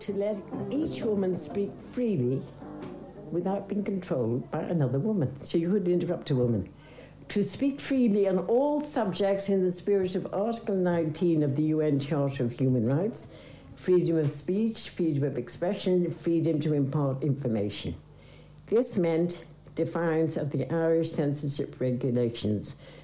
to let each woman speak freely without being controlled by another woman. So you couldn't interrupt a woman. To speak freely on all subjects in the spirit of Article 19 of the UN Charter of Human Rights, freedom of speech, freedom of expression, freedom to impart information. This meant defiance of the Irish censorship regulations,